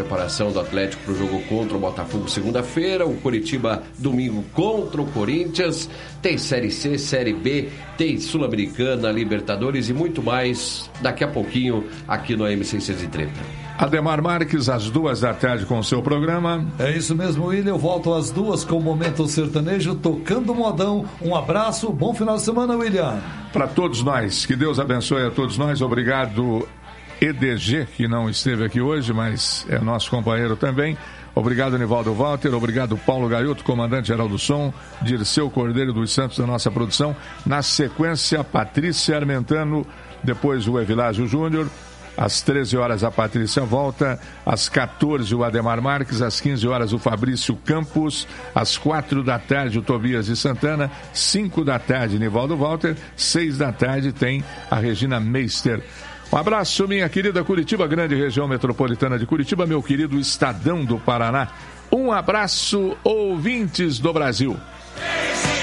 preparação do Atlético para o jogo contra o Botafogo segunda-feira, o Coritiba domingo contra o Corinthians, tem Série C, Série B, tem Sul-Americana, Libertadores e muito mais daqui a pouquinho aqui no AM630. Ademar Marques, às 14h com o seu programa. É isso mesmo, William. Eu volto às 2 com o Momento Sertanejo, tocando modão. Um abraço, bom final de semana, William. Para todos nós, que Deus abençoe a todos nós. Obrigado, EDG, que não esteve aqui hoje, mas é nosso companheiro também. Obrigado, Nivaldo Walter. Obrigado, Paulo Gaioto, comandante-geral do som. Dirceu Cordeiro dos Santos, da nossa produção. Na sequência, Patrícia Armentano. Depois, o Evilásio Júnior. Às 13 horas a Patrícia volta, às 14 o Ademar Marques, às 15 horas o Fabrício Campos, às 4 da tarde o Tobias de Santana, 5 da tarde Nivaldo Walter, 6 da tarde tem a Regina Meister. Um abraço, minha querida Curitiba, grande região metropolitana de Curitiba, meu querido Estadão do Paraná. Um abraço, ouvintes do Brasil.